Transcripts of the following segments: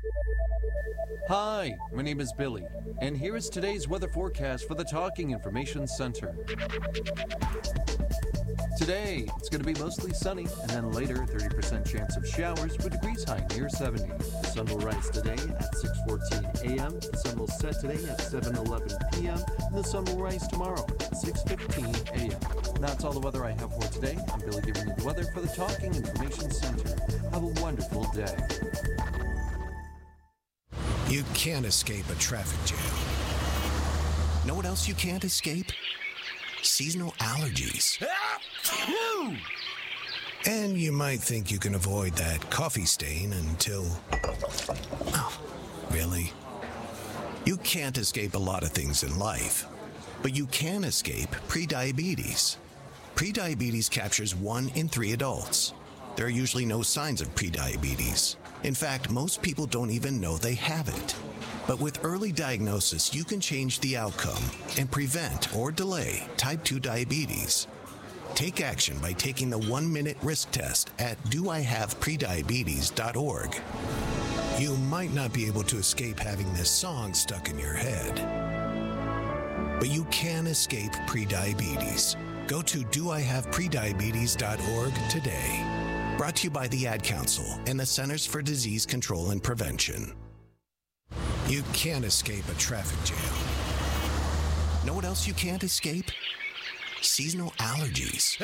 Hi, my name is Billy, and here is today's weather forecast for the Talking Information Center. Today, it's going to be mostly sunny, and then later, 30% chance of showers with degrees high near 70. The sun will rise today at 6:14 a.m., the sun will set today at 7:11 p.m., and the sun will rise tomorrow at 6:15 a.m. That's all the weather I have for today. I'm Billy giving you the weather for the Talking Information Center. Have a wonderful day. You can't escape a traffic jam. Know what else you can't escape? Seasonal allergies. And you might think you can avoid that coffee stain until... Oh, really? You can't escape a lot of things in life, but you can escape prediabetes. Prediabetes captures 1 in 3 adults. There are usually no signs of prediabetes. In fact, most people don't even know they have it. But with early diagnosis, you can change the outcome and prevent or delay type 2 diabetes. Take action by taking the 1-minute risk test at doihaveprediabetes.org. You might not be able to escape having this song stuck in your head, but you can escape prediabetes. Go to doihaveprediabetes.org today. Brought to you by the Ad Council and the Centers for Disease Control and Prevention. You can't escape a traffic jam. Know what else you can't escape? Seasonal allergies.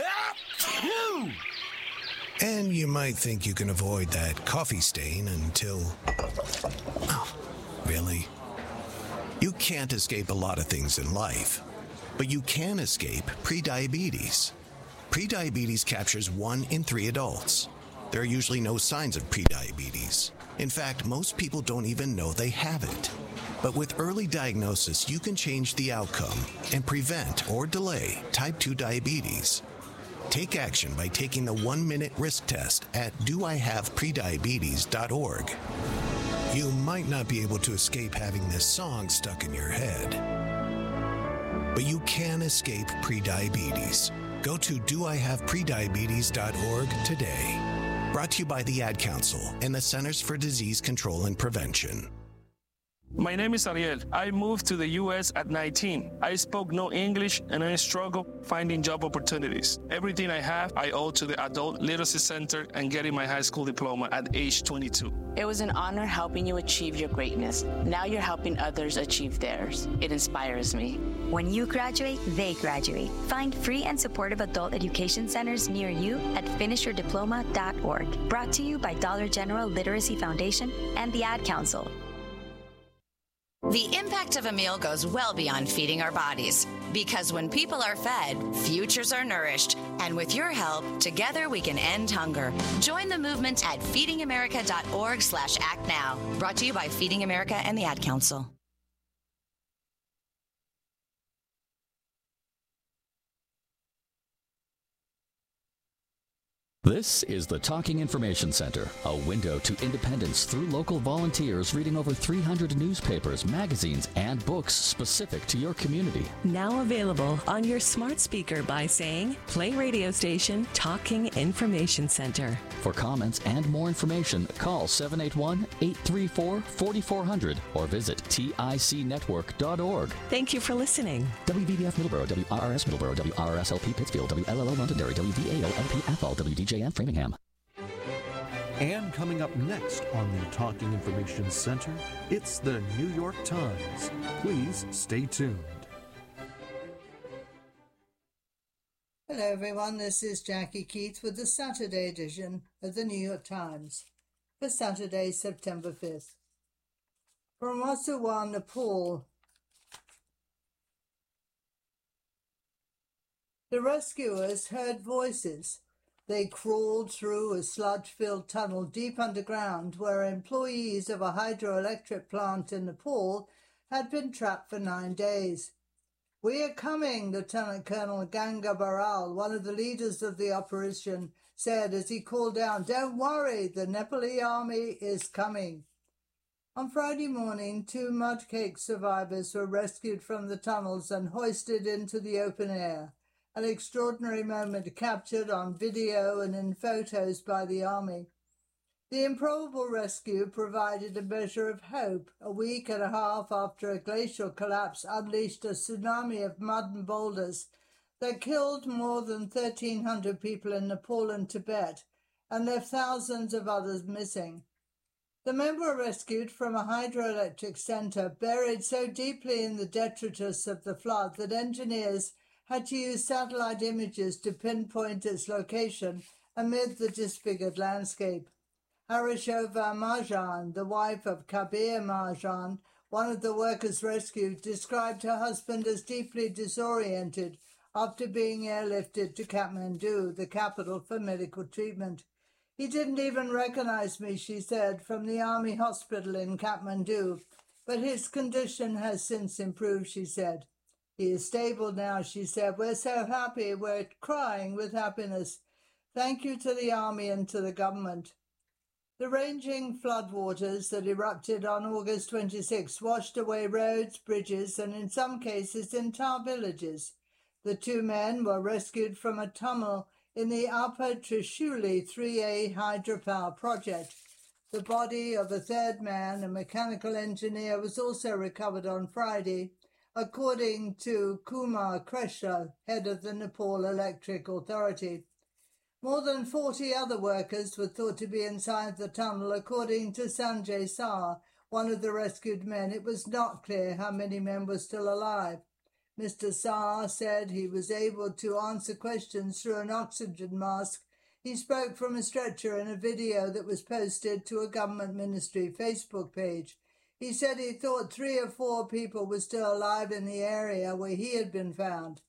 And you might think you can avoid that coffee stain until... Oh, really? You can't escape a lot of things in life, but you can escape prediabetes. Prediabetes captures 1 in 3 adults. There are usually no signs of prediabetes. In fact, most people don't even know they have it. But with early diagnosis, you can change the outcome and prevent or delay type 2 diabetes. Take action by taking the 1-minute risk test at doihaveprediabetes.org. You might not be able to escape having this song stuck in your head, but you can escape prediabetes. Go to doihaveprediabetes.org today. Brought to you by the Ad Council and the Centers for Disease Control and Prevention. My name is Ariel. I moved to the U.S. at 19. I spoke no English and I struggled finding job opportunities. Everything I have, I owe to the Adult Literacy Center and getting my high school diploma at age 22. It was an honor helping you achieve your greatness. Now you're helping others achieve theirs. It inspires me. When you graduate, they graduate. Find free and supportive adult education centers near you at finishyourdiploma.org. Brought to you by Dollar General Literacy Foundation and the Ad Council. The impact of a meal goes well beyond feeding our bodies. Because when people are fed, futures are nourished. And with your help, together we can end hunger. Join the movement at feedingamerica.org/actnow. Brought to you by Feeding America and the Ad Council. This is the Talking Information Center, a window to independence through local volunteers reading over 300 newspapers, magazines, and books specific to your community. Now available on your smart speaker by saying, play radio station Talking Information Center. For comments and more information, call 781-834-4400 or visit ticnetwork.org. Thank you for listening. WVBF Middleborough, WRRS Middleborough, WRSLP Pittsfield, WLLO Londonderry, WVAO-LP WDJN Framingham. And coming up next on the Talking Information Center, it's the New York Times. Please stay tuned. Hello everyone, this is Jackie Keith with the Saturday edition of the New York Times for Saturday, September 5th. From Wassuwa, Nepal, the rescuers heard voices. They crawled through a sludge-filled tunnel deep underground where employees of a hydroelectric plant in Nepal had been trapped for 9 days. "We are coming," Lieutenant Colonel Ganga Baral, one of the leaders of the operation, said as he called down, "Don't worry, the Nepali army is coming." On Friday morning, 2 mudcake survivors were rescued from the tunnels and hoisted into the open air, an extraordinary moment captured on video and in photos by the army. The improbable rescue provided a measure of hope. A week and a half after a glacial collapse unleashed a tsunami of mud and boulders that killed more than 1,300 people in Nepal and Tibet and left thousands of others missing. The men were rescued from a hydroelectric centre buried so deeply in the detritus of the flood that engineers had to use satellite images to pinpoint its location amid the disfigured landscape. Harishova Majan, the wife of Kabir Majan, one of the workers rescued, described her husband as deeply disoriented after being airlifted to Kathmandu, the capital, for medical treatment. He didn't even recognize me, she said, from the army hospital in Kathmandu, but his condition has since improved, she said. He is stable now, she said. We're so happy, we're crying with happiness. Thank you to the army and to the government. The raging floodwaters that erupted on August 26 washed away roads, bridges, and in some cases entire villages. The two men were rescued from a tunnel in the Upper Trishuli 3A hydropower project. The body of a third man, a mechanical engineer, was also recovered on Friday, according to Kumar Kreshla, head of the Nepal Electric Authority. More than 40 other workers were thought to be inside the tunnel, according to Sanjay Saar, one of the rescued men. It was not clear how many men were still alive. Mr. Saar said he was able to answer questions through an oxygen mask. He spoke from a stretcher in a video that was posted to a government ministry Facebook page. He said he thought 3 or 4 people were still alive in the area where he had been found.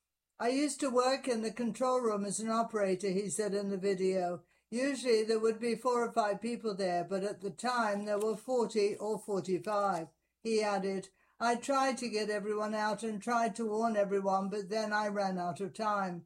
I used to work in the control room as an operator, he said in the video. Usually there would be 4 or 5 people there, but at the time there were 40 or 45. He added, I tried to get everyone out and tried to warn everyone, but then I ran out of time.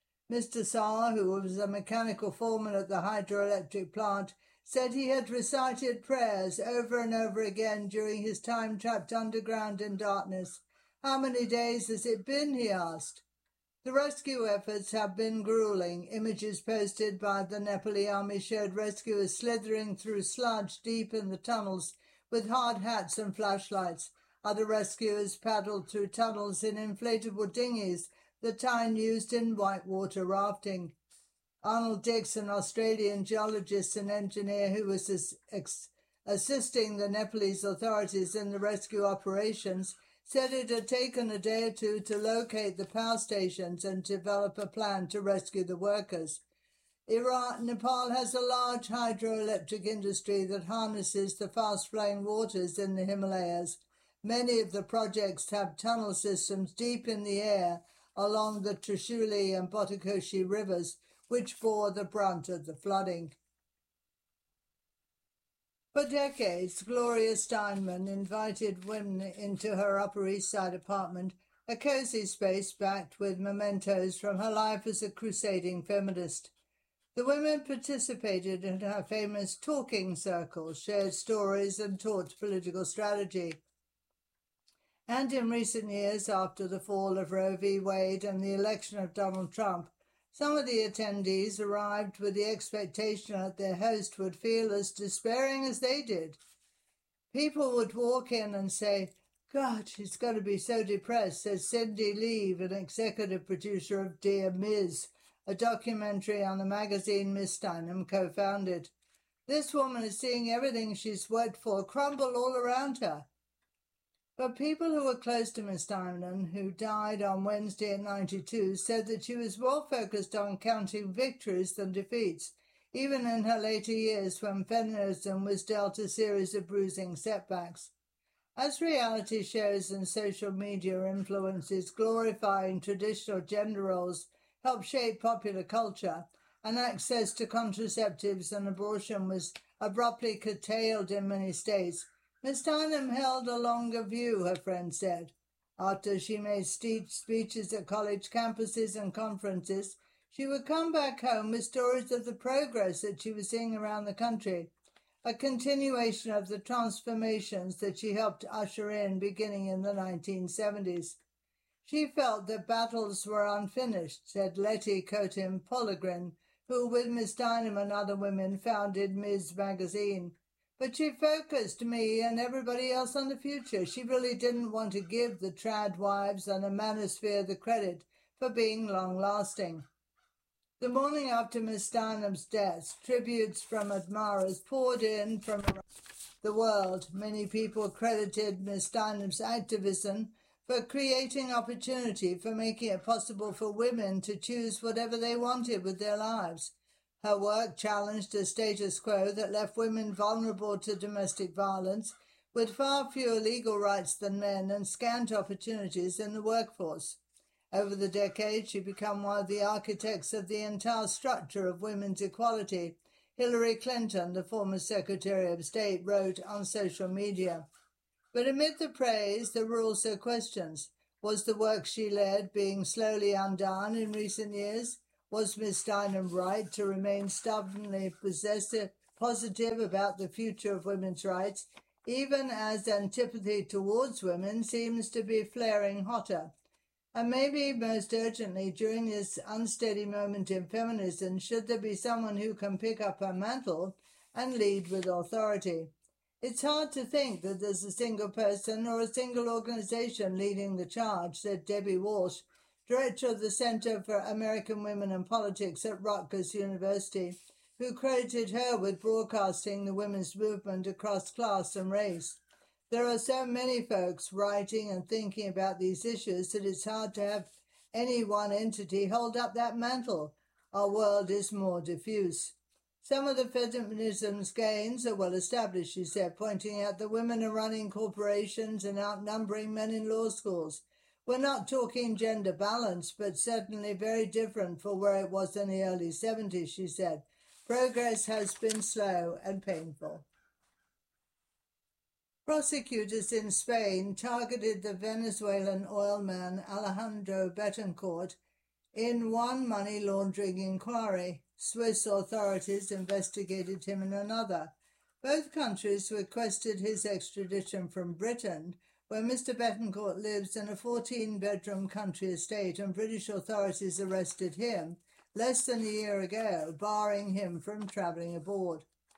Mr. Saar, who was a mechanical foreman at the hydroelectric plant, said he had recited prayers over and over again during his time trapped underground in darkness. How many days has it been, he asked. The rescue efforts have been grueling. Images posted by the Nepali army showed rescuers slithering through sludge deep in the tunnels with hard hats and flashlights. Other rescuers paddled through tunnels in inflatable dinghies, the kind used in whitewater rafting. Arnold Dix, an Australian geologist and engineer who was assisting the Nepalese authorities in the rescue operations, said it had taken a day or 2 to locate the power stations and develop a plan to rescue the workers. Nepal has a large hydroelectric industry that harnesses the fast-flowing waters in the Himalayas. Many of the projects have tunnel systems deep in the air along the Trishuli and Botikoshi rivers, which bore the brunt of the flooding. For decades, Gloria Steinman invited women into her Upper East Side apartment, a cozy space backed with mementos from her life as a crusading feminist. The women participated in her famous talking circles, shared stories, and taught political strategy. And in recent years, after the fall of Roe v. Wade and the election of Donald Trump, some of the attendees arrived with the expectation that their host would feel as despairing as they did. People would walk in and say, God, she's got to be so depressed, says Cindy Leave, an executive producer of Dear Ms., a documentary on the magazine Miss Steinem co-founded. This woman is seeing everything she's worked for crumble all around her. But people who were close to Miss Steinem, who died on Wednesday at 92, said that she was more focused on counting victories than defeats, even in her later years when feminism was dealt a series of bruising setbacks. As reality shows and social media influences glorifying traditional gender roles help shape popular culture, and access to contraceptives and abortion was abruptly curtailed in many states, Miss Steinem held a longer view, her friend said. After she made speeches at college campuses and conferences, she would come back home with stories of the progress that she was seeing around the country, a continuation of the transformations that she helped usher in beginning in the 1970s. She felt that battles were unfinished, said Letty Cotim Polygren, who with Miss Dynam and other women founded Ms. Magazine. But she focused me and everybody else on the future. She really didn't want to give the trad wives and the manosphere the credit for being long-lasting. The morning after Miss Dynam's death, tributes from admirers poured in from around the world. Many people credited Miss Dynam's activism for creating opportunity, for making it possible for women to choose whatever they wanted with their lives. Her work challenged a status quo that left women vulnerable to domestic violence, with far fewer legal rights than men and scant opportunities in the workforce. Over the decades, she became one of the architects of the entire structure of women's equality. Hillary Clinton, the former Secretary of State, wrote on social media. But amid the praise, there were also questions. Was the work she led being slowly undone in recent years? Was Miss Dynam right to remain stubbornly positive about the future of women's rights, even as antipathy towards women seems to be flaring hotter? And maybe most urgently, during this unsteady moment in feminism, should there be someone who can pick up her mantle and lead with authority? It's hard to think that there's a single person or a single organization leading the charge, said Debbie Walsh, director of the Center for American Women and Politics at Rutgers University, who credited her with broadcasting the women's movement across class and race. There are so many folks writing and thinking about these issues that it's hard to have any one entity hold up that mantle. Our world is more diffuse. Some of the feminism's gains are well established, she said, pointing out that women are running corporations and outnumbering men in law schools. We're not talking gender balance, but certainly very different from where it was in the early 70s, she said. Progress has been slow and painful. Prosecutors in Spain targeted the Venezuelan oilman Alejandro Betancourt in one money laundering inquiry. Swiss authorities investigated him in another. Both countries requested his extradition from Britain, where Mr. Betancourt lives in a 14-bedroom country estate, and British authorities arrested him less than a year ago, barring him from travelling aboard.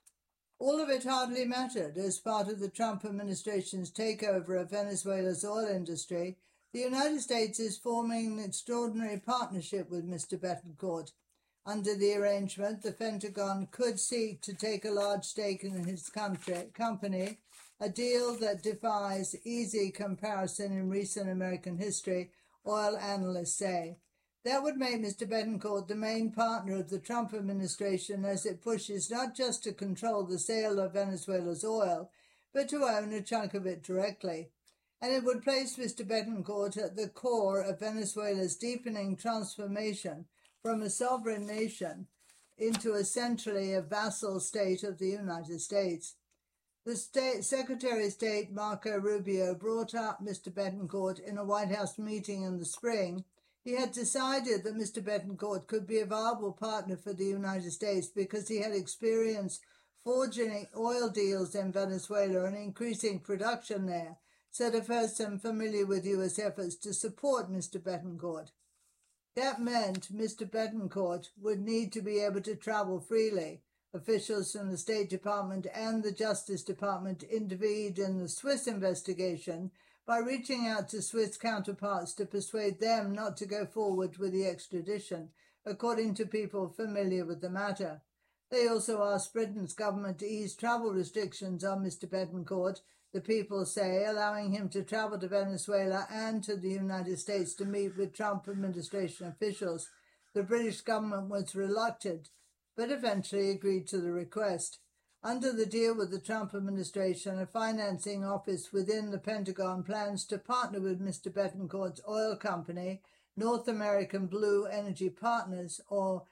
All of it hardly mattered. As part of the Trump administration's takeover of Venezuela's oil industry, the United States is forming an extraordinary partnership with Mr. Betancourt. Under the arrangement, the Pentagon could seek to take a large stake in his company, a deal that defies easy comparison in recent American history, oil analysts say. That would make Mr. Betancourt the main partner of the Trump administration as it pushes not just to control the sale of Venezuela's oil, but to own a chunk of it directly. And it would place Mr. Betancourt at the core of Venezuela's deepening transformation from a sovereign nation into essentially a vassal state of the United States. The Secretary of State, Marco Rubio, brought up Mr. Betancourt in a White House meeting in the spring. He had decided that Mr. Betancourt could be a viable partner for the United States because he had experience forging oil deals in Venezuela and increasing production there, said a person familiar with U.S. efforts to support Mr. Betancourt. That meant Mr. Betancourt would need to be able to travel freely. Officials from the State Department and the Justice Department intervened in the Swiss investigation by reaching out to Swiss counterparts to persuade them not to go forward with the extradition, according to people familiar with the matter. They also asked Britain's government to ease travel restrictions on Mr. Betancourt, the people say, allowing him to travel to Venezuela and to the United States to meet with Trump administration officials. The British government was reluctant, but eventually agreed to the request. Under the deal with the Trump administration, a financing office within the Pentagon plans to partner with Mr. Betancourt's oil company, North American Blue Energy Partners, or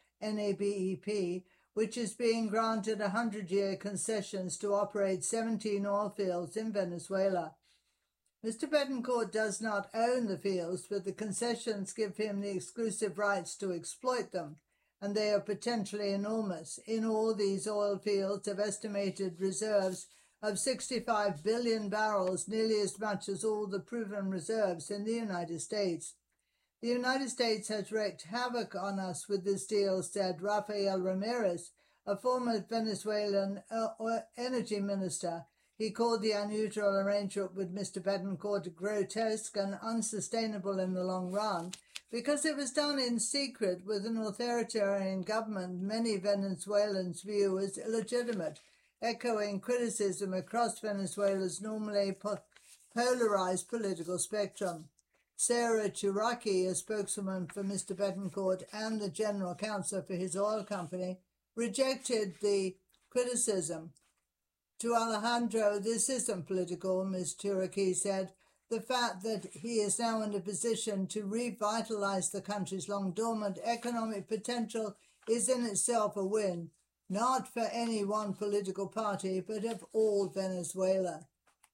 NABEP, which is being granted 100-year concessions to operate 17 oil fields in Venezuela. Mr. Betancourt does not own the fields, but the concessions give him the exclusive rights to exploit them, and they are potentially enormous. In all, these oil fields have estimated reserves of 65 billion barrels, nearly as much as all the proven reserves in the United States. The United States has wreaked havoc on us with this deal, said Rafael Ramirez, a former Venezuelan energy minister. He called the unusual arrangement with Mr. Betancourt grotesque and unsustainable in the long run because it was done in secret with an authoritarian government many Venezuelans view as illegitimate, echoing criticism across Venezuela's normally polarized political spectrum. Sarah Chiraki, a spokeswoman for Mr. Betancourt and the general counsel for his oil company, rejected the criticism. To Alejandro, this isn't political, Ms. Chiraki said. The fact that he is now in a position to revitalize the country's long-dormant economic potential is in itself a win, not for any one political party, but of all Venezuela.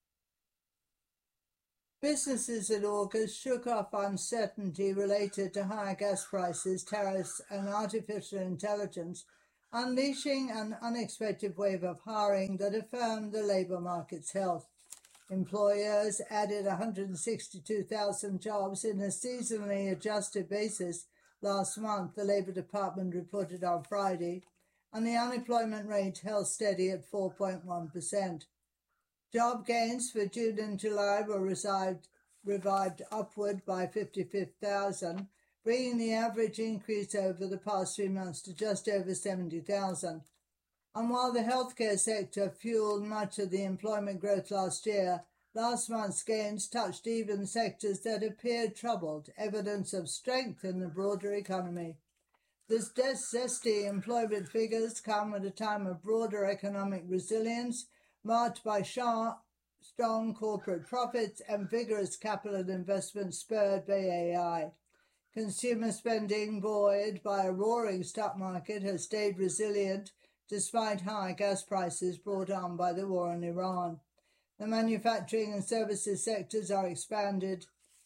Businesses in August shook off uncertainty related to higher gas prices, tariffs, and artificial intelligence, unleashing an unexpected wave of hiring that affirmed the labour market's health. Employers added 162,000 jobs in a seasonally adjusted basis last month, the Labour Department reported on Friday, and the unemployment rate held steady at 4.1%. Job gains for June and July were revived upward by 55,000, bringing the average increase over the past 3 months to just over 70,000. And while the healthcare sector fueled much of the employment growth last year, last month's gains touched even sectors that appeared troubled, evidence of strength in the broader economy. This zesty employment figures come at a time of broader economic resilience, marked by strong corporate profits and vigorous capital investment spurred by AI. Consumer spending, buoyed by a roaring stock market, has stayed resilient despite high gas prices brought on by the war in Iran. The manufacturing and services sectors are expanding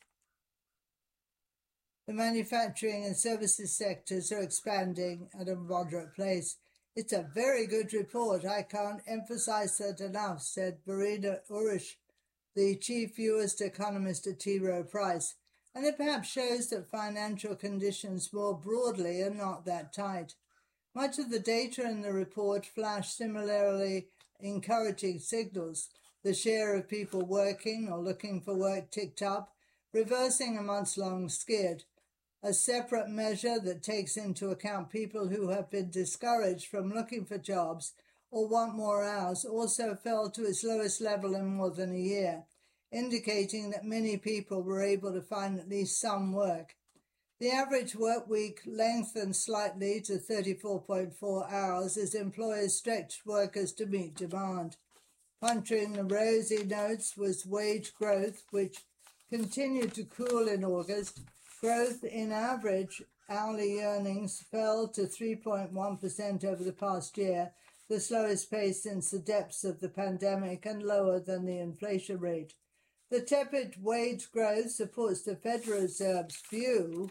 at a moderate pace. It's a very good report. I can't emphasize that enough, said Verena Urish, the chief U.S. economist at T. Rowe Price. And it perhaps shows that financial conditions more broadly are not that tight. Much of the data in the report flashed similarly encouraging signals. The share of people working or looking for work ticked up, reversing a months-long skid. A separate measure that takes into account people who have been discouraged from looking for jobs or want more hours also fell to its lowest level in more than a year, indicating that many people were able to find at least some work. The average work week lengthened slightly to 34.4 hours as employers stretched workers to meet demand. Puncturing the rosy notes was wage growth, which continued to cool in August. Growth in average hourly earnings fell to 3.1% over the past year, the slowest pace since the depths of the pandemic and lower than the inflation rate. The tepid wage growth supports the Federal Reserve's view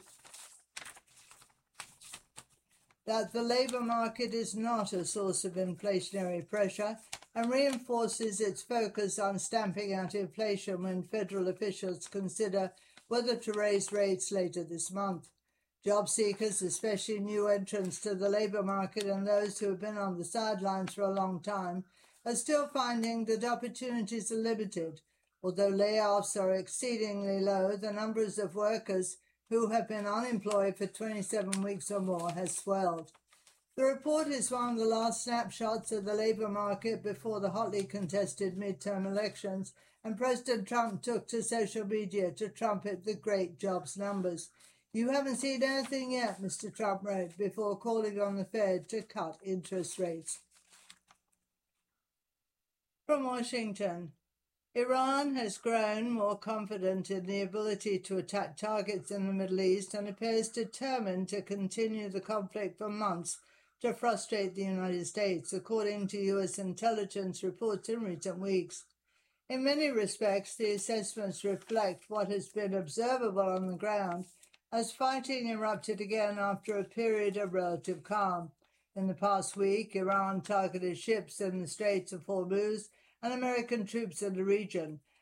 that the labour market is not a source of inflationary pressure and reinforces its focus on stamping out inflation when federal officials consider whether to raise rates later this month. Job seekers, especially new entrants to the labour market and those who have been on the sidelines for a long time, are still finding that opportunities are limited. Although layoffs are exceedingly low, the numbers of workers who have been unemployed for 27 weeks or more has swelled. The report is one of the last snapshots of the labour market before the hotly contested midterm elections, and President Trump took to social media to trumpet the great jobs numbers. "You haven't seen anything yet," Mr. Trump wrote, before calling on the Fed to cut interest rates. From Washington, Iran has grown more confident in the ability to attack targets in the Middle East and appears determined to continue the conflict for months to frustrate the United States, according to U.S. intelligence reports in recent weeks. In many respects, the assessments reflect what has been observable on the ground as fighting erupted again after a period of relative calm. In the past week, Iran targeted ships in the Straits of Hormuz and American troops in the region,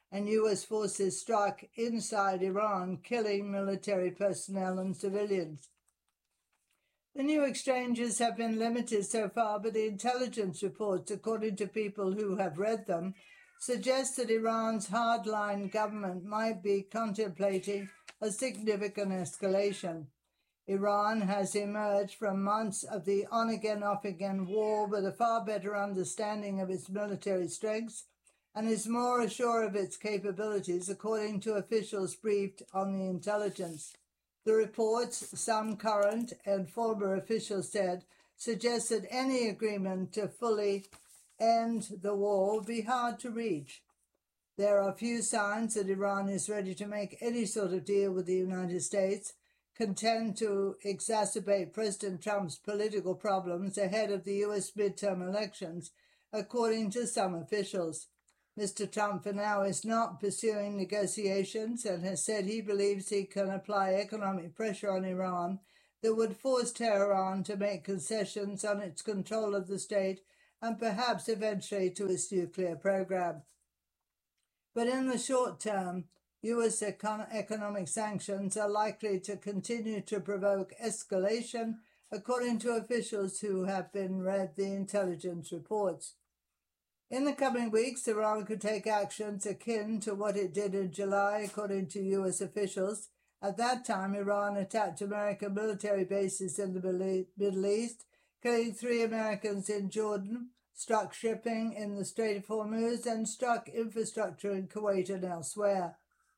and U.S. forces struck inside Iran, killing military personnel and civilians. The new exchanges have been limited so far, but the intelligence reports, according to people who have read them, suggest that Iran's hardline government might be contemplating a significant escalation. Iran has emerged from months of the on-again, off-again war with a far better understanding of its military strengths and is more assured of its capabilities, according to officials briefed on the intelligence. The reports, some current and former officials said, suggest that any agreement to fully end the war will be hard to reach. There are few signs that Iran is ready to make any sort of deal with the United States, content to exacerbate President Trump's political problems ahead of the U.S. midterm elections, according to some officials. Mr. Trump, for now, is not pursuing negotiations and has said he believes he can apply economic pressure on Iran that would force Tehran to make concessions on its control of the state and perhaps eventually to its nuclear program. But in the short term, U.S. economic sanctions are likely to continue to provoke escalation, according to officials who have read the intelligence reports. In the coming weeks, Iran could take actions akin to what it did in July, according to U.S. officials. At that time, Iran attacked American military bases in the Middle East, killing 3 Americans in Jordan, struck shipping in the Strait of Hormuz, and struck infrastructure in Kuwait and elsewhere.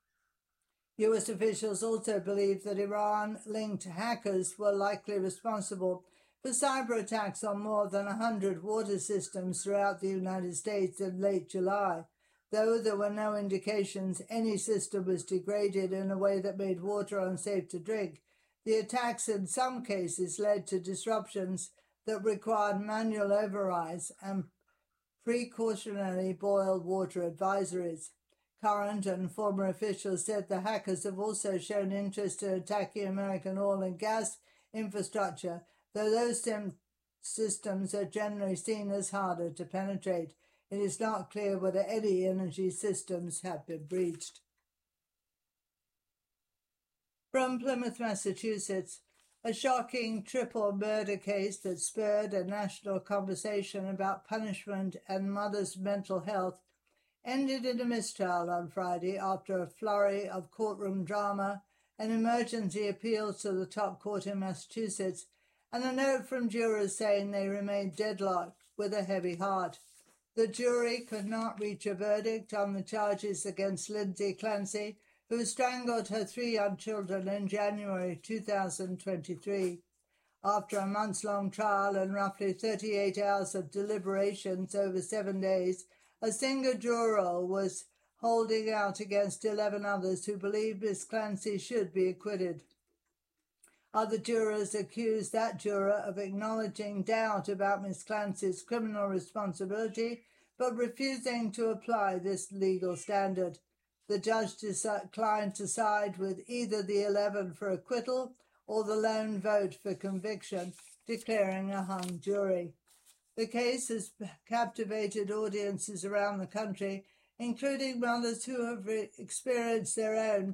U.S. officials also believe that Iran-linked hackers were likely responsible for cyber attacks on more than 100 water systems throughout the United States in late July, though there were no indications any system was degraded in a way that made water unsafe to drink. The attacks in some cases led to disruptions that required manual overrides and precautionary boiled water advisories. Current and former officials said the hackers have also shown interest in attacking American oil and gas infrastructure, though those systems are generally seen as harder to penetrate. It is not clear whether any energy systems have been breached. From Plymouth, Massachusetts, a shocking triple murder case that spurred a national conversation about punishment and mothers' mental health ended in a mistrial on Friday after a flurry of courtroom drama, and emergency appeals to the top court in Massachusetts, and a note from jurors saying they remained deadlocked with a heavy heart. The jury could not reach a verdict on the charges against Lindsay Clancy, who strangled her 3 young children in January 2023. After a months-long trial and roughly 38 hours of deliberations over 7 days, a single juror was holding out against 11 others who believed Miss Clancy should be acquitted. Other jurors accused that juror of acknowledging doubt about Miss Clancy's criminal responsibility, but refusing to apply this legal standard. The judge declined to side with either the 11 for acquittal or the lone vote for conviction, declaring a hung jury. The case has captivated audiences around the country, including mothers who have experienced their own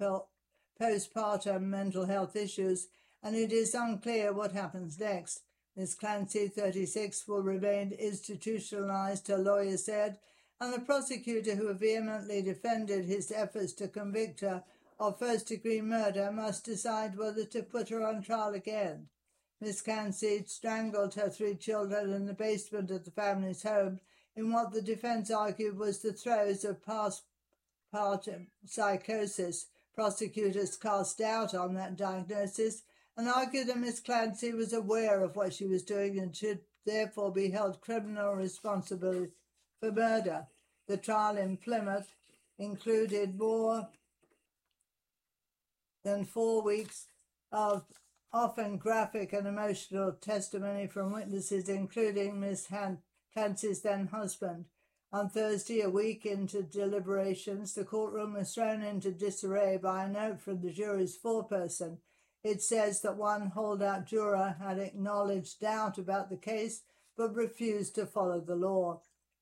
postpartum mental health issues, and it is unclear what happens next. Ms. Clancy, 36, will remain institutionalized, her lawyer said, and the prosecutor who vehemently defended his efforts to convict her of first-degree murder must decide whether to put her on trial again. Ms. Clancy strangled her 3 children in the basement of the family's home in what the defense argued was the throes of postpartum psychosis. Prosecutors cast doubt on that diagnosis and argued that Ms. Clancy was aware of what she was doing and should therefore be held criminally responsible for murder. The trial in Plymouth included more than 4 weeks of often graphic and emotional testimony from witnesses, including Ms. Clancy's then-husband. On Thursday, a week into deliberations, the courtroom was thrown into disarray by a note from the jury's foreperson. It says that one holdout juror had acknowledged doubt about the case but refused to follow the law.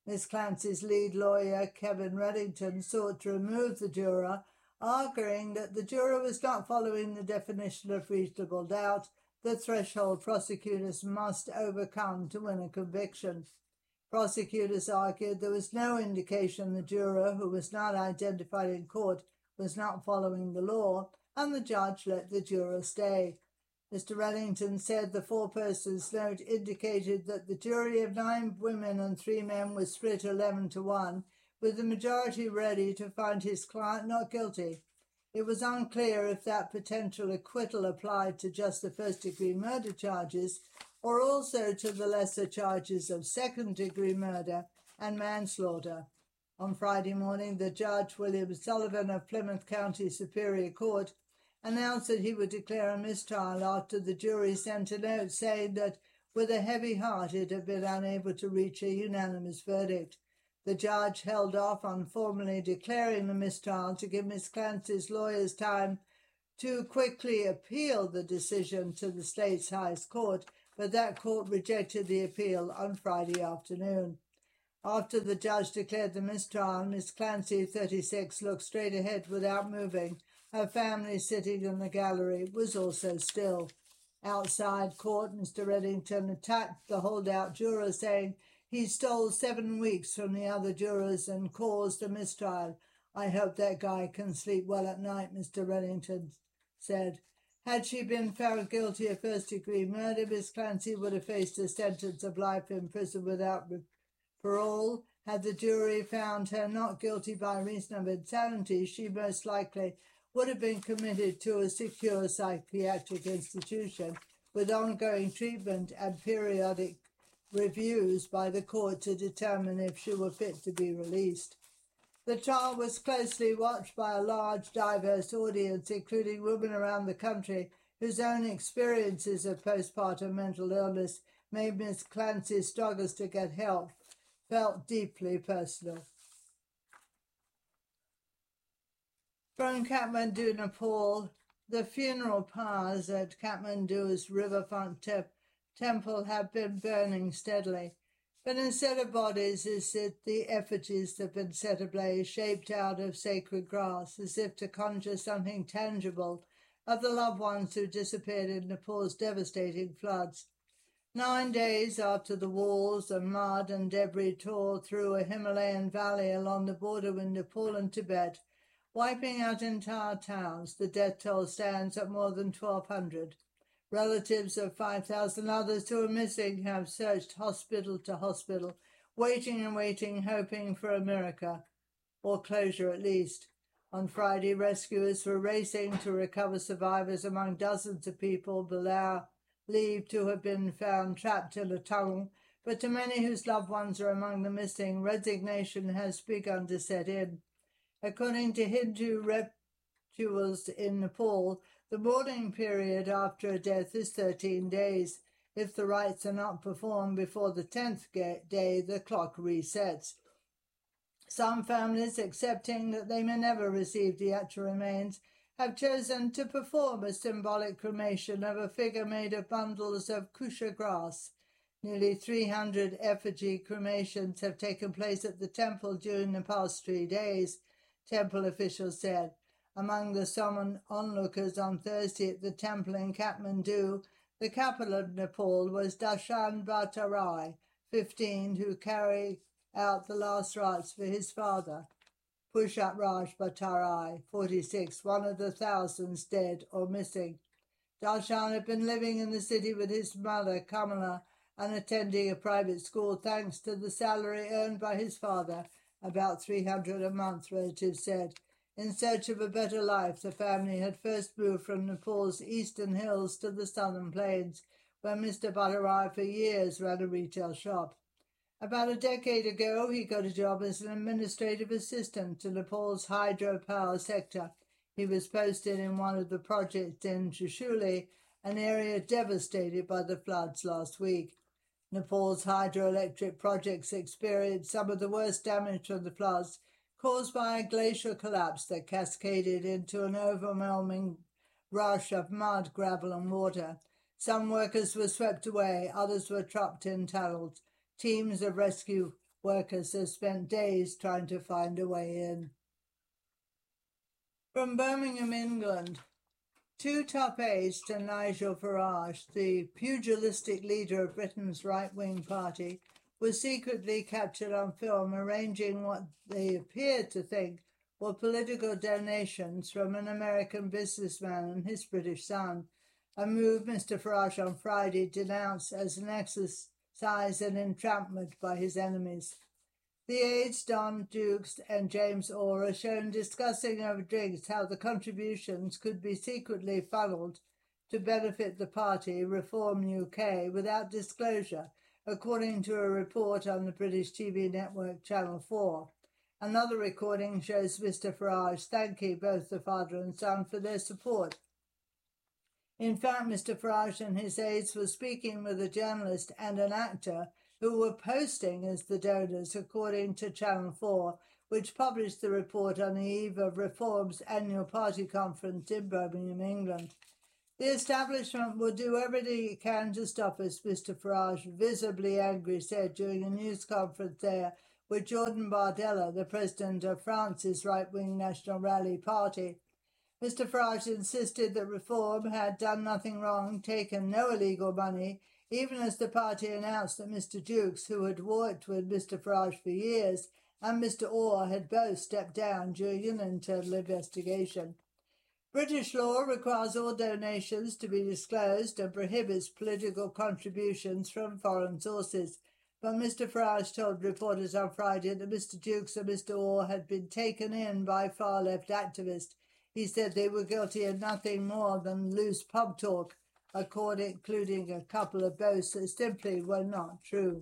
Miss Clancy's lead lawyer, Kevin Reddington, sought to remove the juror, arguing that the juror was not following the definition of reasonable doubt, the threshold prosecutors must overcome to win a conviction. Prosecutors argued there was no indication the juror, who was not identified in court, was not following the law, and the judge let the juror stay. Mr. Reddington said the four-persons note indicated that the jury of 9 women and 3 men was split 11-1, with the majority ready to find his client not guilty. It was unclear if that potential acquittal applied to just the first-degree murder charges or also to the lesser charges of second-degree murder and manslaughter. On Friday morning, the judge, William Sullivan of Plymouth County Superior Court, announced that he would declare a mistrial after the jury sent a note saying that, with a heavy heart, it had been unable to reach a unanimous verdict. The judge held off on formally declaring the mistrial to give Miss Clancy's lawyers time to quickly appeal the decision to the state's highest court, but that court rejected the appeal on Friday afternoon. After the judge declared the mistrial, Miss Clancy, 36, looked straight ahead without moving. Her family, sitting in the gallery, was also still. Outside court, Mr. Reddington attacked the holdout juror, saying he stole 7 weeks from the other jurors and caused a mistrial. I hope that guy can sleep well at night, Mr. Reddington said. Had she been found guilty of first-degree murder, Miss Clancy would have faced a sentence of life in prison without parole. Had the jury found her not guilty by reason of insanity, she most likely would have been committed to a secure psychiatric institution with ongoing treatment and periodic reviews by the court to determine if she were fit to be released. The trial was closely watched by a large, diverse audience, including women around the country whose own experiences of postpartum mental illness made Miss Clancy's struggles to get help felt deeply personal. From Kathmandu, Nepal, the funeral pyres at Kathmandu's riverfront temple have been burning steadily, but instead of bodies is it the effigies that have been set ablaze, shaped out of sacred grass, as if to conjure something tangible of the loved ones who disappeared in Nepal's devastating floods. 9 days after the walls of mud and debris tore through a Himalayan valley along the border with Nepal and Tibet, wiping out entire towns, the death toll stands at more than 1,200. Relatives of 5,000 others who are missing have searched hospital to hospital, waiting and waiting, hoping for a miracle, or closure at least. On Friday, rescuers were racing to recover survivors among dozens of people believed to have been found trapped in a tunnel, but to many whose loved ones are among the missing, resignation has begun to set in. According to Hindu rituals in Nepal, the mourning period after a death is 13 days. If the rites are not performed before the 10th day, the clock resets. Some families, accepting that they may never receive the actual remains, have chosen to perform a symbolic cremation of a figure made of bundles of kusha grass. Nearly 300 effigy cremations have taken place at the temple during the past 3 days, temple officials said. Among the summoned onlookers on Thursday at the temple in Kathmandu, the capital of Nepal, was Darshan Bhattarai, 15, who carried out the last rites for his father. Pushat Raj Bhattarai, 46, one of the thousands dead or missing. Darshan had been living in the city with his mother, Kamala, and attending a private school thanks to the salary earned by his father, about $300 a month, relatives said. In search of a better life, the family had first moved from Nepal's eastern hills to the southern plains, where Mr. Bhattarai for years ran a retail shop. About a decade ago, he got a job as an administrative assistant to Nepal's hydropower sector. He was posted in one of the projects in Trishuli, an area devastated by the floods last week. Nepal's hydroelectric projects experienced some of the worst damage from the floods, caused by a glacial collapse that cascaded into an overwhelming rush of mud, gravel and water. Some workers were swept away, others were trapped in tunnels. Teams of rescue workers have spent days trying to find a way in. From Birmingham, England, two top aides to Nigel Farage, the pugilistic leader of Britain's right-wing party, was secretly captured on film arranging what they appeared to think were political donations from an American businessman and his British son, a move Mr. Farage on Friday denounced as an exercise in entrapment by his enemies. The aides, Don Dukes and James Orr, are shown discussing over drinks how the contributions could be secretly funneled to benefit the party, Reform UK, without disclosure, according to a report on the British TV network Channel 4. Another recording shows Mr. Farage thanking both the father and son for their support. In fact, Mr. Farage and his aides were speaking with a journalist and an actor who were posting as the donors, according to Channel 4, which published the report on the eve of Reform's annual party conference in Birmingham, England. The establishment will do everything it can to stop us, Mr. Farage, visibly angry, said during a news conference there with Jordan Bardella, the president of France's right-wing National Rally Party. Mr. Farage insisted that Reform had done nothing wrong, taken no illegal money, even as the party announced that Mr. Dukes, who had worked with Mr. Farage for years, and Mr. Orr had both stepped down during an internal investigation. British law requires all donations to be disclosed and prohibits political contributions from foreign sources, but Mr. Farage told reporters on Friday that Mr. Dukes and Mr. Orr had been taken in by far-left activists. He said they were guilty of nothing more than loose pub talk, including a couple of boasts that simply were not true.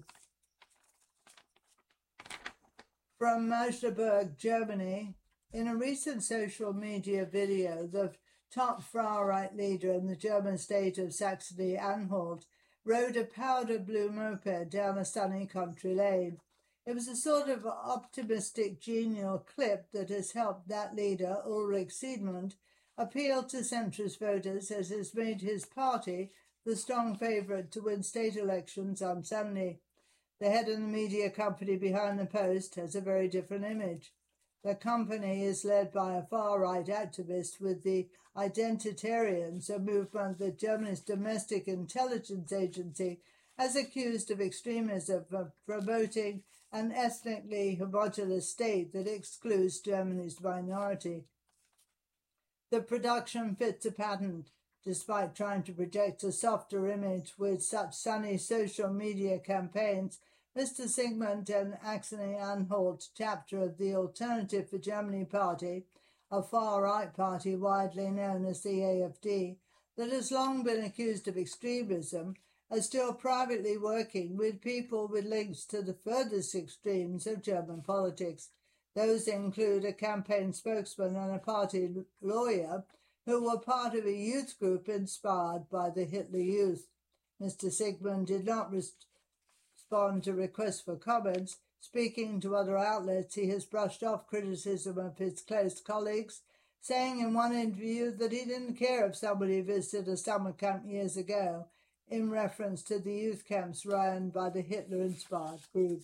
From Magdeburg, Germany, in a recent social media video, the top far-right leader in the German state of Saxony-Anhalt rode a powder blue moped down a sunny country lane. It was a sort of optimistic, genial clip that has helped that leader, Ulrich Siegmund, appeal to centrist voters as has made his party the strong favourite to win state elections on Sunday. The head of the media company behind the post has a very different image. The company is led by a far-right activist with the Identitarians, a movement that Germany's domestic intelligence agency has accused of extremism of promoting an ethnically homogeneous state that excludes Germany's minority. The production fits a pattern, despite trying to project a softer image with such sunny social media campaigns. Mr. Siegmund and Saxony-Anhalt chapter of the Alternative for Germany Party, a far-right party widely known as the AfD, that has long been accused of extremism, are still privately working with people with links to the furthest extremes of German politics. Those include a campaign spokesman and a party lawyer who were part of a youth group inspired by the Hitler Youth. Mr. Siegmund did not respond to requests for comments. Speaking to other outlets, he has brushed off criticism of his close colleagues, saying in one interview that he didn't care if somebody visited a summer camp years ago, in reference to the youth camps run by the Hitler-inspired group.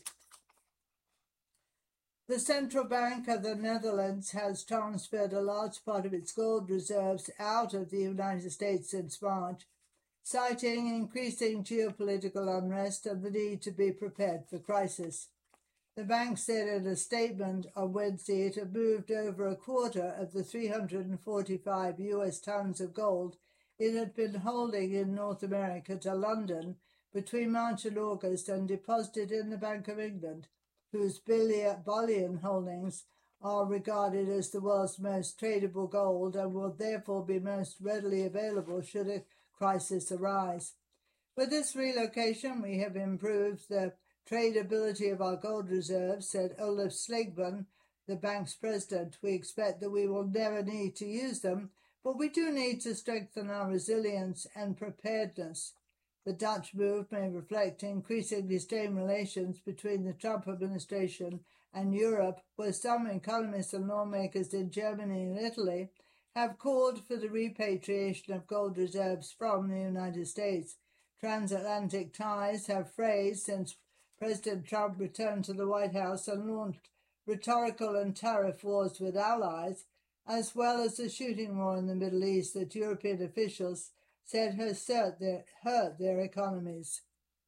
The Central Bank of the Netherlands has transferred a large part of its gold reserves out of the United States since March, citing increasing geopolitical unrest and the need to be prepared for crisis. The bank said in a statement on Wednesday it had moved over a quarter of the 345 US tons of gold it had been holding in North America to London between March and August and deposited in the Bank of England, whose bullion holdings are regarded as the world's most tradable gold and will therefore be most readily available should a crisis arise. With this relocation, we have improved the tradability of our gold reserves, said Olaf Sligman, the bank's president. We expect that we will never need to use them, but we do need to strengthen our resilience and preparedness. The Dutch move may reflect increasingly strained relations between the Trump administration and Europe, where some economists and lawmakers in Germany and Italy have called for the repatriation of gold reserves from the United States. Transatlantic ties have frayed since President Trump returned to the White House and launched rhetorical and tariff wars with allies, as well as the shooting war in the Middle East that European officials said has hurt their economies.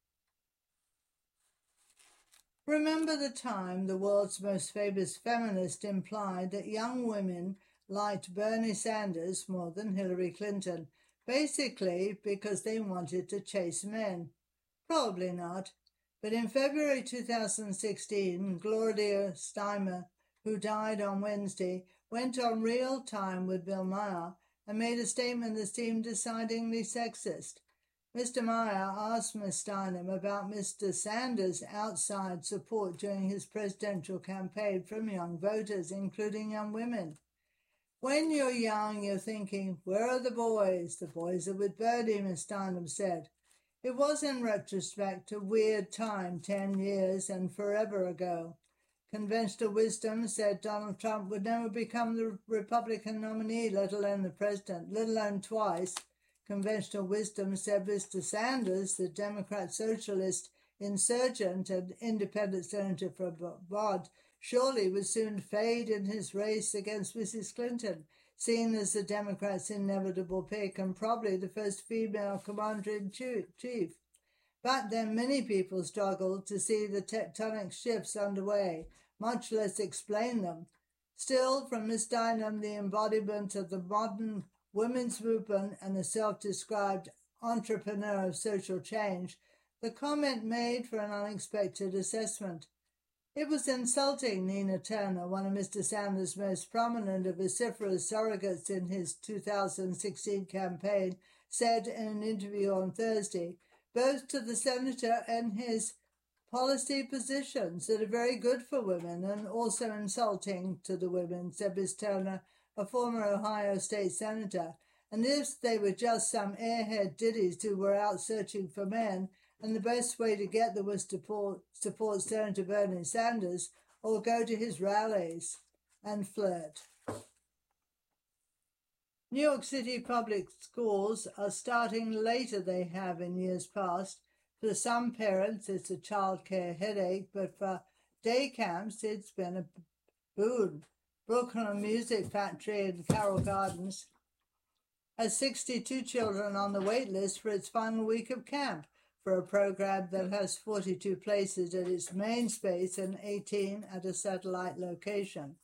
Remember the time the world's most famous feminist implied that young women liked Bernie Sanders more than Hillary Clinton, basically because they wanted to chase men? Probably not. But in February 2016, Gloria Steinem, who died on Wednesday, went on Real Time with Bill Maher and made a statement that seemed decidedly sexist. Mr. Maher asked Ms. Steinem about Mr. Sanders' outside support during his presidential campaign from young voters, including young women. When you're young, you're thinking, where are the boys? The boys are with Bernie, Ms. Steinem said. It was, in retrospect, a weird time 10 years and forever ago. Conventional wisdom said Donald Trump would never become the Republican nominee, let alone the president, let alone twice. Conventional wisdom said Mr. Sanders, the Democrat socialist insurgent and independent senator from Vermont, surely would soon fade in his race against Mrs. Clinton, seen as the Democrats' inevitable pick and probably the first female commander-in-chief. But then many people struggled to see the tectonic shifts underway, much less explain them. Still, from Ms. Steinem, the embodiment of the modern women's movement and a self-described entrepreneur of social change, the comment made for an unexpected assessment. It was insulting, Nina Turner, one of Mr. Sanders' most prominent and vociferous surrogates in his 2016 campaign, said in an interview on Thursday, both to the senator and his policy positions that are very good for women and also insulting to the women, said Ms. Turner, a former Ohio state senator. And if they were just some airhead diddies who were out searching for men, and the best way to get them was to support Senator Bernie Sanders or go to his rallies and flirt. New York City public schools are starting later than they have in years past. For some parents, it's a childcare headache, but for day camps, it's been a boon. Brooklyn Music Factory in Carroll Gardens has 62 children on the wait list for its final week of camp, for a program that has 42 places at its main space and 18 at a satellite location.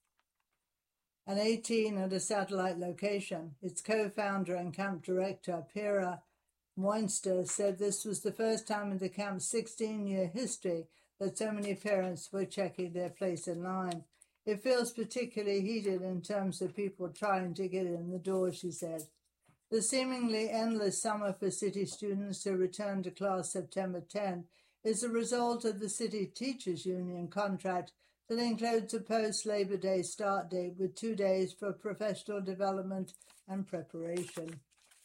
Its co-founder and camp director, Pira Moinster, said this was the first time in the camp's 16-year history that so many parents were checking their place in line. It feels particularly heated in terms of people trying to get in the door, she said. The seemingly endless summer for city students who return to class September 10 is a result of the City Teachers Union contract that includes a post-Labor Day start date with 2 days for professional development and preparation.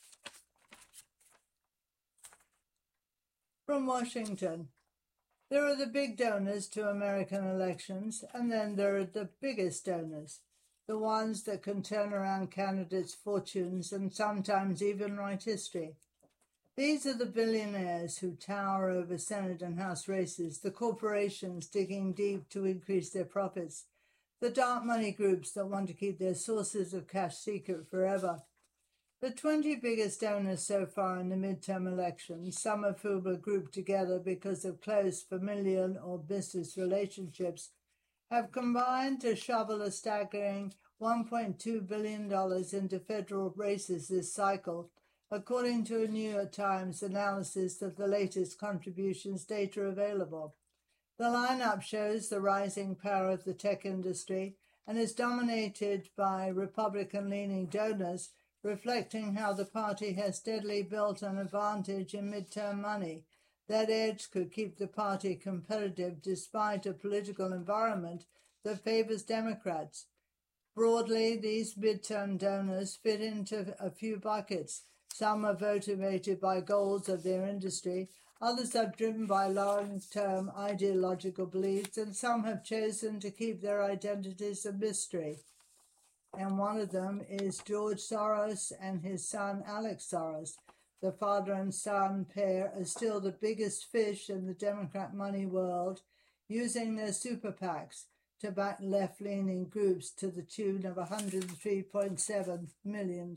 From Washington, there are the big donors to American elections, and then there are the biggest donors, the ones that can turn around candidates' fortunes and sometimes even write history. These are the billionaires who tower over Senate and House races, the corporations digging deep to increase their profits, the dark money groups that want to keep their sources of cash secret forever. The 20 biggest donors so far in the midterm elections, some of whom are grouped together because of close familial or business relationships, have combined to shovel a staggering $1.2 billion into federal races this cycle, according to a New York Times analysis of the latest contributions data available. The lineup shows the rising power of the tech industry and is dominated by Republican-leaning donors, reflecting how the party has steadily built an advantage in midterm money. That edge could keep the party competitive despite a political environment that favors Democrats. Broadly, these midterm donors fit into a few buckets. Some are motivated by goals of their industry, others are driven by long-term ideological beliefs, and some have chosen to keep their identities a mystery. And one of them is George Soros and his son Alex Soros. The father and son pair are still the biggest fish in the Democrat money world, using their super PACs to back left-leaning groups to the tune of $103.7 million.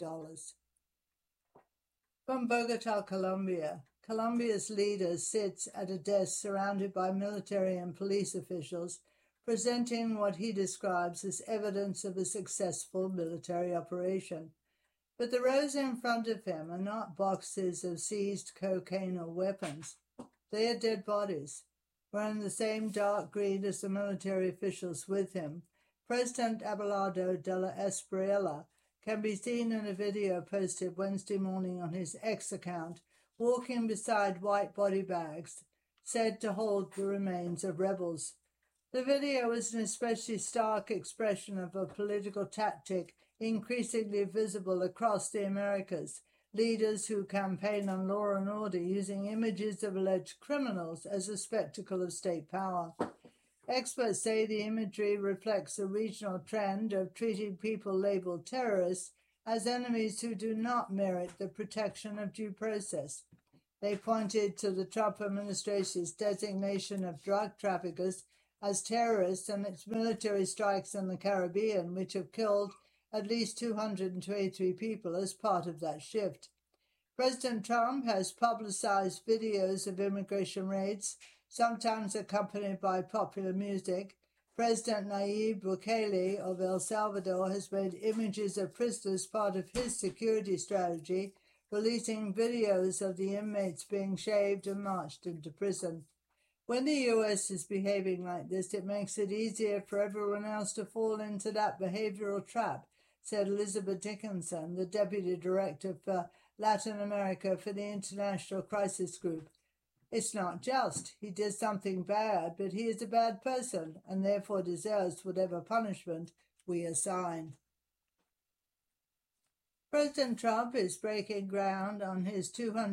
From Bogota, Colombia, Colombia's leader sits at a desk surrounded by military and police officials, presenting what he describes as evidence of a successful military operation. But the rows in front of him are not boxes of seized cocaine or weapons. They are dead bodies. Wearing the same dark green as the military officials with him, President Abelardo de la Espriella can be seen in a video posted Wednesday morning on his X account, walking beside white body bags said to hold the remains of rebels. The video is an especially stark expression of a political tactic increasingly visible across the Americas, leaders who campaign on law and order using images of alleged criminals as a spectacle of state power. Experts say the imagery reflects a regional trend of treating people labeled terrorists as enemies who do not merit the protection of due process. They pointed to the Trump administration's designation of drug traffickers as terrorists and its military strikes in the Caribbean, which have killed at least 223 people as part of that shift. President Trump has publicized videos of immigration raids, sometimes accompanied by popular music. President Nayib Bukele of El Salvador has made images of prisoners part of his security strategy, releasing videos of the inmates being shaved and marched into prison. When the U.S. is behaving like this, it makes it easier for everyone else to fall into that behavioral trap, said Elizabeth Dickinson, the Deputy Director for Latin America for the International Crisis Group. It's not just. He did something bad, but he is a bad person and therefore deserves whatever punishment we assign. President Trump is breaking ground on his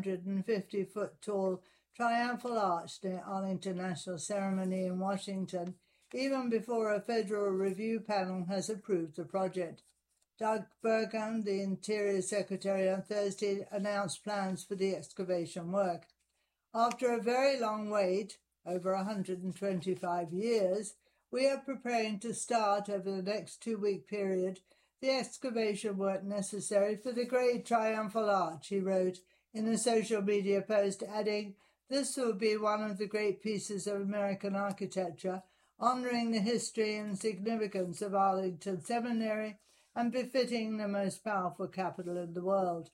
250-foot-tall triumphal arch near Arlington National Ceremony in Washington, even before a federal review panel has approved the project. Doug Burgum, the Interior Secretary, on Thursday announced plans for the excavation work. After a very long wait, over 125 years, we are preparing to start over the next 2-week period the excavation work necessary for the great triumphal arch, he wrote in a social media post, adding, "This will be one of the great pieces of American architecture, honoring the history and significance of Arlington Seminary and befitting the most powerful capital in the world."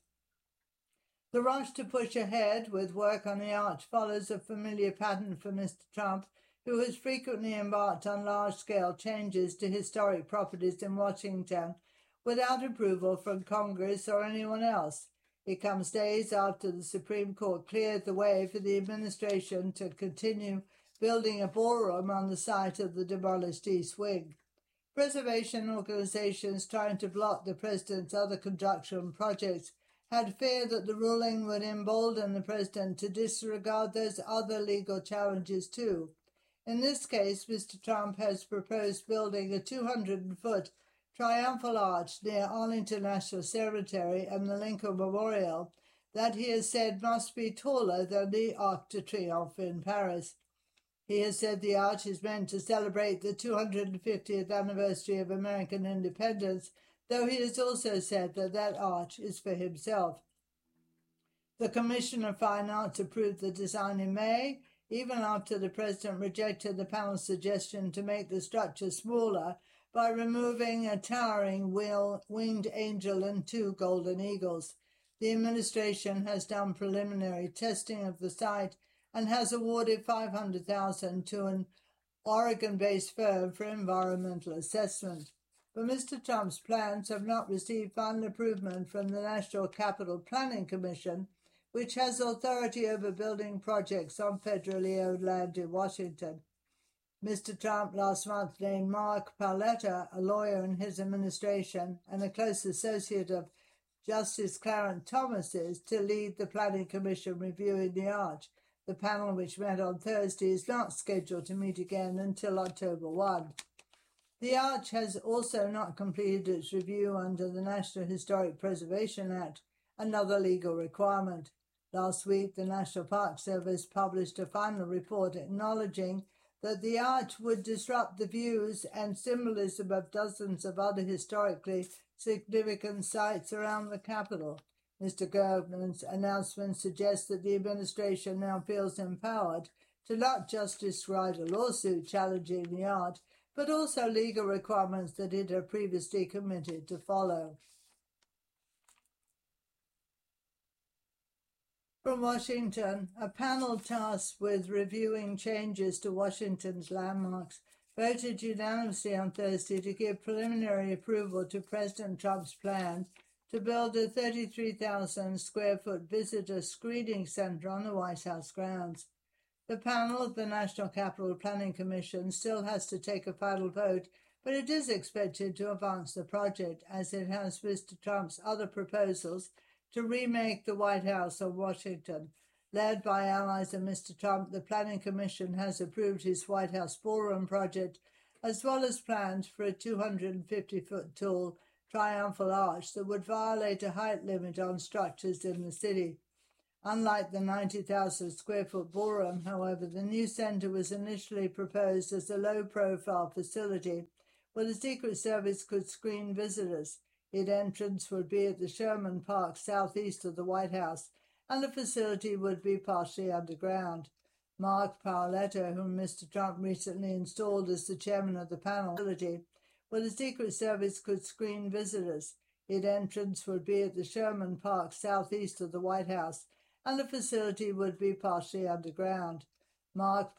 The rush to push ahead with work on the arch follows a familiar pattern for Mr. Trump, who has frequently embarked on large-scale changes to historic properties in Washington without approval from Congress or anyone else. It comes days after the Supreme Court cleared the way for the administration to continue building a ballroom on the site of the demolished East Wing. Preservation organizations trying to block the president's other construction projects had feared that the ruling would embolden the president to disregard those other legal challenges too. In this case, Mr. Trump has proposed building a 200-foot triumphal arch near Arlington National Cemetery and the Lincoln Memorial that he has said must be taller than the Arc de Triomphe in Paris. He has said the arch is meant to celebrate the 250th anniversary of American independence, though he has also said that that arch is for himself. The Commission of Fine Arts approved the design in May, even after the president rejected the panel's suggestion to make the structure smaller by removing a towering winged angel and 2 golden eagles. The administration has done preliminary testing of the site and has awarded $500,000 to an Oregon-based firm for environmental assessment. But Mr. Trump's plans have not received final approval from the National Capital Planning Commission, which has authority over building projects on federally owned land in Washington. Mr. Trump last month named Mark Paoletta, a lawyer in his administration and a close associate of Justice Clarence Thomas's, to lead the Planning Commission reviewing the arch. The panel, which met on Thursday, is not scheduled to meet again until October 1. The arch has also not completed its review under the National Historic Preservation Act, another legal requirement. Last week, the National Park Service published a final report acknowledging that the arch would disrupt the views and symbolism of dozens of other historically significant sites around the capital. Mr. Gerben's announcement suggests that the administration now feels empowered to not just describe a lawsuit challenging the arch, but also legal requirements that it had previously committed to follow. From Washington, a panel tasked with reviewing changes to Washington's landmarks voted unanimously on Thursday to give preliminary approval to President Trump's plan to build a 33,000-square-foot visitor screening center on the White House grounds. The panel of the National Capital Planning Commission still has to take a final vote, but it is expected to advance the project, as it has Mr. Trump's other proposals to remake the White House of Washington. Led by allies of Mr. Trump, the Planning Commission has approved his White House ballroom project, as well as plans for a 250-foot tall triumphal arch that would violate a height limit on structures in the city. Unlike the 90,000-square-foot ballroom, however, the new center was initially proposed as a low-profile facility where the Secret Service could screen visitors. Its entrance would be at the Sherman Park southeast of the White House, and the facility would be partially underground. Mark Paoletto, whom Mr. Trump recently installed as the chairman of the panel, where the Secret Service could screen visitors. Its entrance would be at the Sherman Park southeast of the White House, and the facility would be partially underground. Mark